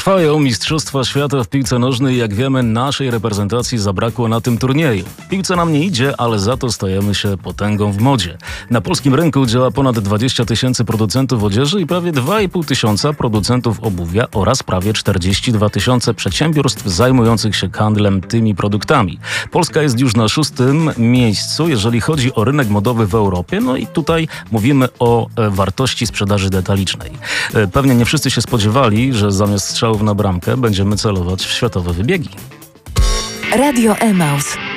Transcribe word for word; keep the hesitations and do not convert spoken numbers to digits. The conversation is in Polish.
Trwają Mistrzostwa Świata w piłce nożnej. Jak wiemy, naszej reprezentacji zabrakło na tym turnieju. W piłce nam nie idzie, ale za to stajemy się potęgą w modzie. Na polskim rynku działa ponad dwadzieścia tysięcy producentów odzieży i prawie dwa i pół tysiąca producentów obuwia oraz prawie czterdzieści dwa tysiące przedsiębiorstw zajmujących się handlem tymi produktami. Polska jest już na szóstym miejscu, jeżeli chodzi o rynek modowy w Europie. No i tutaj mówimy o e, wartości sprzedaży detalicznej. E, pewnie nie wszyscy się spodziewali, że zamiast strzałów na bramkę będziemy celować w światowe wybiegi. Radio Emaus.